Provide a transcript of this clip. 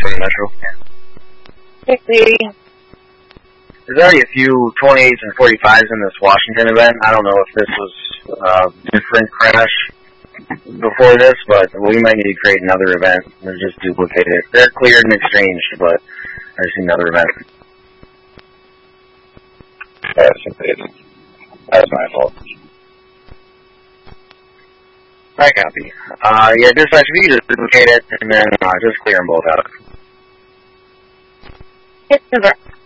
City Metro. Hey, lady. There's already a few 28s and 45s in this Washington event. I don't know if this was a different crash before this, but we might need to create another event and just duplicate it. They're cleared and exchanged, but I just need another event. That's my fault. I copy. Yeah, dispatch, if you can just duplicate it and then just clear them both out. Hit the